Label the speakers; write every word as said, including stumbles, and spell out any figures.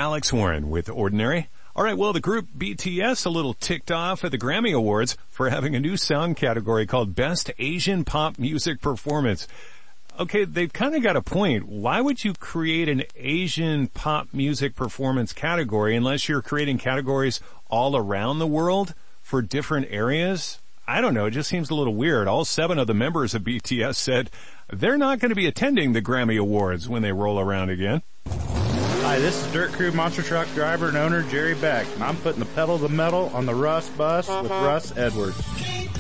Speaker 1: Alex Warren with Ordinary. All right, well, the group B T S a little ticked off at the Grammy Awards for having a new song category called Best Asian Pop Music Performance. Okay, they've kind of got a point. Why would you create an Asian pop music performance category unless you're creating categories all around the world for different areas? I don't know. It just seems a little weird. All seven of the members of B T S said they're not going to be attending the Grammy Awards when they roll around again.
Speaker 2: Hi, this is Dirt Crew Monster Truck driver and owner Jerry Beck, and I'm putting the pedal to the metal on the Russ bus with Russ Edwards.